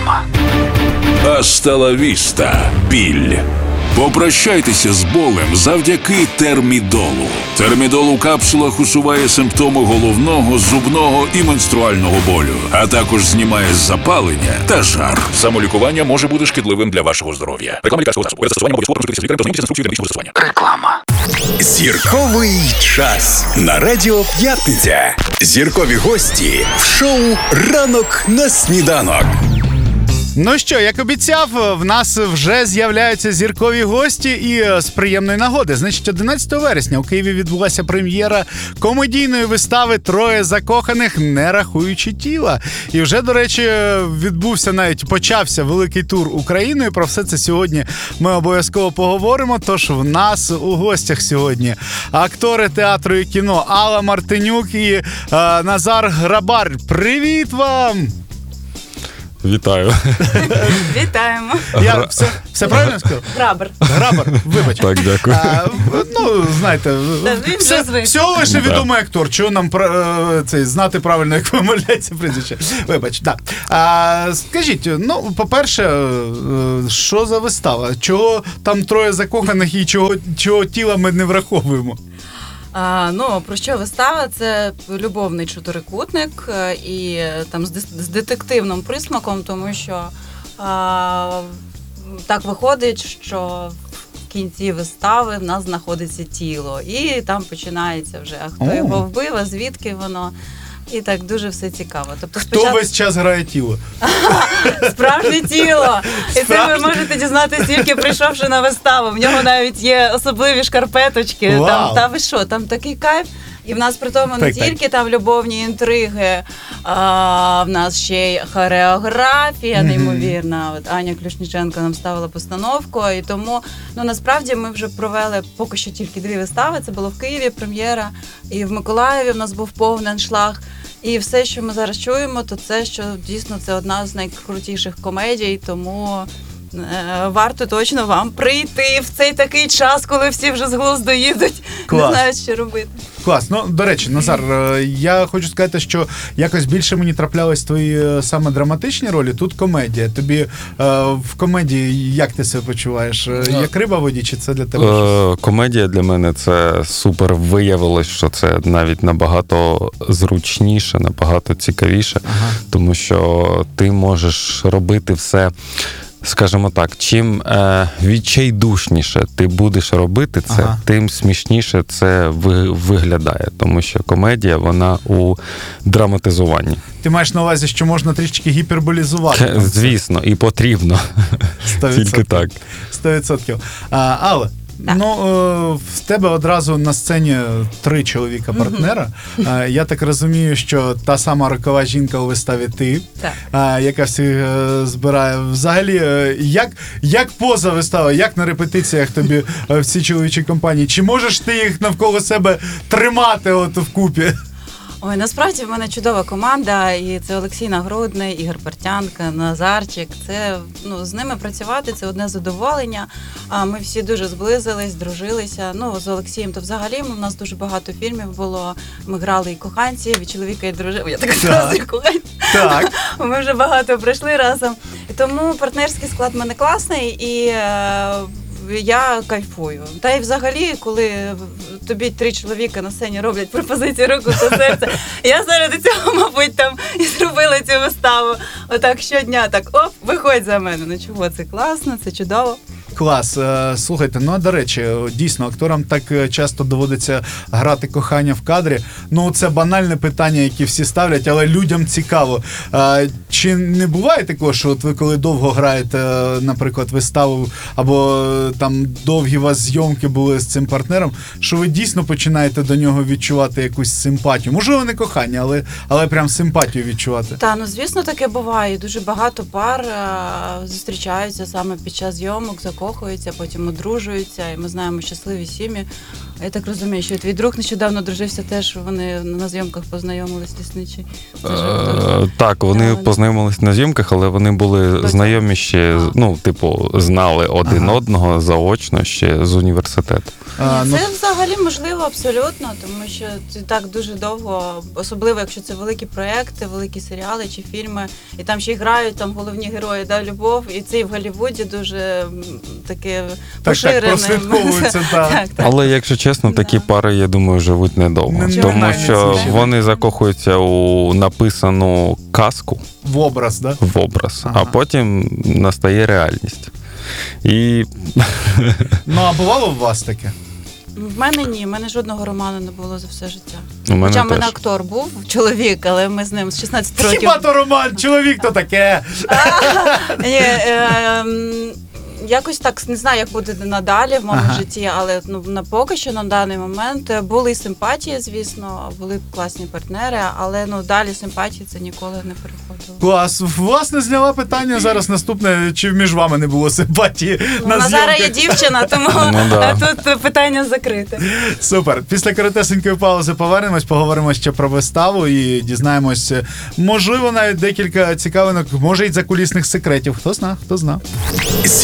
Реклама. Аста ла віста. Біль. Попрощайтеся з болем завдяки термідолу. Термідол у капсулах усуває симптоми головного, зубного і менструального болю, а також знімає запалення та жар. Самолікування може бути шкідливим для вашого здоров'я. Реклама лікарського засобу. Перед застосуванням обов'язково консультуйтеся з лікарем та знайомтеся з інструкцією для медичного застосування. Реклама. Зірковий час на Радіо П'ятниця. Зіркові гості в шоу «Ранок на сніданок». Ну що, як обіцяв, в нас вже з'являються зіркові гості і з приємної нагоди. Значить, 11 вересня у Києві відбулася прем'єра комедійної вистави «Троє закоханих, не рахуючи тіла». І вже, до речі, почався великий тур Україною. Про все це сьогодні ми обов'язково поговоримо. Тож в нас у гостях сьогодні актори театру і кіно Алла Мартинюк і Назар Грабар. Привіт вам! Вітаю. Вітаємо. Я все правильно сказав? Грабар, вибач. Так, дякую. Знаєте, всього лише відомий актор. Чого нам знати правильно, як вимовляється прізвище? Вибач, так. Скажіть, по-перше, що за вистава? Чого там троє закоханих і чого тіла ми не враховуємо? Про що вистава? Це любовний чотирикутник і там з детективним присмаком, тому що так виходить, що в кінці вистави в нас знаходиться тіло. І там починається вже, а хто його вбив, а звідки воно. І так дуже все цікаво. Тобто, хто весь час грає тіло? Справжнє тіло! І це ви можете дізнатися тільки прийшовши на виставу. В нього навіть є особливі шкарпеточки. Та ви що, там такий кайф. І в нас при тому не тільки там любовні інтриги, а в нас ще й хореографія неймовірна. От Аня Клюшніченко нам ставила постановку, і тому насправді ми вже провели поки що тільки 2 вистави. Це було в Києві прем'єра, і в Миколаєві в нас був повний аншлаг. І все, що ми зараз чуємо, то це, що дійсно це одна з найкрутіших комедій, тому варто точно вам прийти в цей такий час, коли всі вже з глузду їдуть, не знають, що робити. Клас. До речі, Назар, я хочу сказати, що якось більше мені траплялись твої саме драматичні ролі, тут комедія. Тобі в комедії як ти себе почуваєш? Як риба в воді, чи це для тебе? Комедія для мене це супер. Виявилось, що це навіть набагато зручніше, набагато цікавіше, тому що ти можеш робити все, скажімо так, чим відчайдушніше ти будеш робити це, тим смішніше це виглядає. Тому що комедія, вона у драматизуванні. Ти маєш на увазі, що можна трішечки гіперболізувати? Звісно, і потрібно. 100%. Тільки так. 100%. Але в тебе одразу на сцені 3 чоловіка-партнера. Я так розумію, що та сама рокова жінка у виставі ти, яка всіх збирає. Взагалі, як поза вистава, як на репетиціях тобі в цій чоловічій компанії? Чи можеш ти їх навколо себе тримати вкупі? Ой, насправді в мене чудова команда, і це Олексій Нагрудний, Ігор Портянка, Назарчик. Це, з ними працювати – це одне задоволення. Ми всі дуже зблизились, дружилися. З Олексієм то взагалі в нас дуже багато фільмів було. Ми грали і коханців, і чоловіка, і дружину. Я так сказала, коханців. Так. Ми вже багато пройшли разом. І тому партнерський склад в мене класний, і я кайфую. Та й взагалі, коли тобі 3 чоловіка на сцені роблять пропозицію руку та серце, я заради цього, мабуть, там і зробила цю виставу. Отак щодня, виходь за мене. Чого, це класно, це чудово. Клас. Слухайте, до речі, дійсно, акторам так часто доводиться грати кохання в кадрі. Це банальне питання, яке всі ставлять, але людям цікаво. Чи не буває такого, що ви коли довго граєте, наприклад, виставу, або там довгі у вас зйомки були з цим партнером, що ви дійсно починаєте до нього відчувати якусь симпатію? Можливо, не кохання, але прям симпатію відчувати. Звісно, таке буває. Дуже багато пар зустрічаються саме під час зйомок, закохуються, потім одружуються, і ми знаємо щасливі сім'ї. Я так розумію, що твій друг нещодавно дружився теж, вони на зйомках познайомились, лісничі. Так, вони познайомились на зйомках, але вони були знайомі ще, знали один одного заочно ще з університету. Це взагалі можливо абсолютно, тому що ти так дуже довго, особливо якщо це великі проекти, великі серіали чи фільми, і там ще й грають там головні герої, да, любов, і це і в Голлівуді дуже таке поширене. Так, прослідковується, так. Але, якщо чесно, такі пари, я думаю, живуть недовго. Не Тому найняться що ще. вони закохуються у написану казку, В образ, да? в образ, Ага. а потім настає реальність. І Ну, а бувало у вас таке? В мене ні, в мене жодного роману не було за все життя. у мене Хоча в мене теж. актор був, чоловік, але ми з ним з 16 років. Хіба то роман, чоловік то таке. Ні, якось так, не знаю, як буде надалі в моєму житті, але поки що на даний момент були і симпатії, звісно, були класні партнери, але далі симпатії це ніколи не переходило. Клас. Власне, зняла питання зараз наступне, чи між вами не було симпатії на Назара є зйомках? дівчина, тому да. тут питання закрите. Супер. Після коротесенької паузи повернемось, поговоримо ще про виставу і дізнаємось, можливо, навіть декілька цікавинок, може й закулісних секретів. Хто зна, хто зна.